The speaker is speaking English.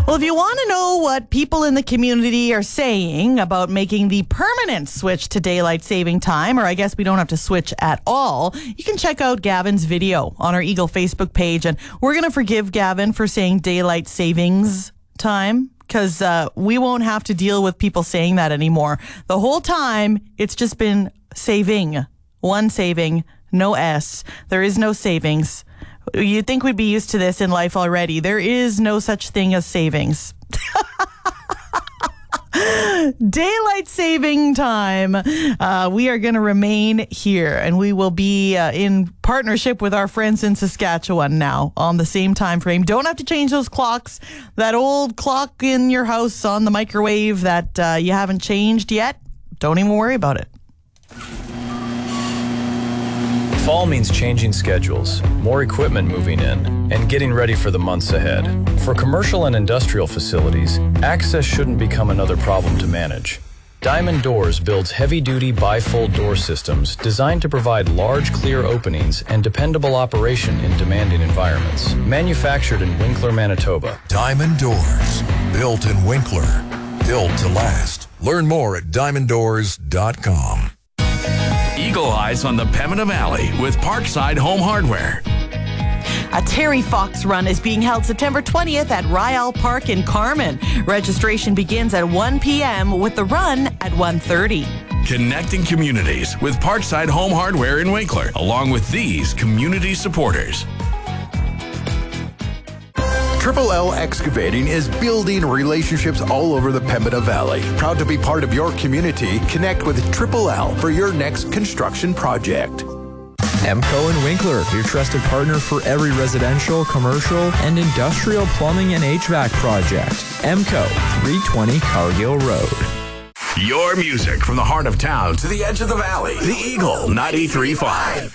Well, if you want to know what people in the community are saying about making the permanent switch to daylight saving time, or I guess we don't have to switch at all, you can check out Gavin's video on our Eagle Facebook page. And we're going to forgive Gavin for saying daylight savings time, because we won't have to deal with people saying that anymore. The whole time, it's just been saving. One saving, no S. There is no savings. You'd think we'd be used to this in life already. There is no such thing as savings. Daylight saving time. We are going to remain here, and we will be in partnership with our friends in Saskatchewan now on the same time frame. Don't have to change those clocks. That old clock in your house on the microwave that you haven't changed yet, don't even worry about it. Fall means changing schedules, more equipment moving in, and getting ready for the months ahead. For commercial and industrial facilities, access shouldn't become another problem to manage. Diamond Doors builds heavy-duty bifold door systems designed to provide large, clear openings and dependable operation in demanding environments. Manufactured in Winkler, Manitoba. Diamond Doors, built in Winkler, built to last. Learn more at diamonddoors.com. Eagle Eyes on the Pembina Valley with Parkside Home Hardware. A Terry Fox Run is being held September 20th at Ryall Park in Carman. Registration begins at 1 p.m. with the run at 1:30. Connecting communities with Parkside Home Hardware in Winkler, along with these community supporters. Triple L Excavating is building relationships all over the Pembina Valley. Proud to be part of your community. Connect with Triple L for your next construction project. EMCO in Winkler, your trusted partner for every residential, commercial, and industrial plumbing and HVAC project. EMCO, 320 Cargill Road. Your music from the heart of town to the edge of the valley. The Eagle 93.5.